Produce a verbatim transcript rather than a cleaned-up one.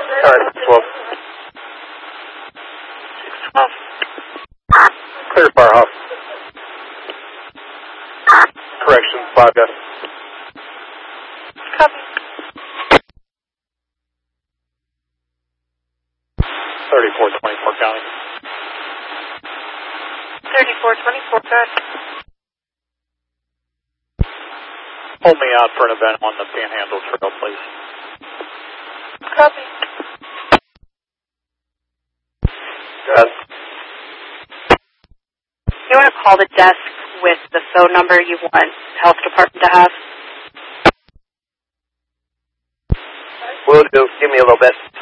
Alright, twelve. twelve. Clear Firehouse. Correction, five F. Copy. thirty-four twenty-four County. thirty-four twenty-four, good. Hold me out for an event on the Panhandle Trail, please. Copy. Yes. You want to call the desk with the phone number you want health department to have? Will do. Give me a little bit.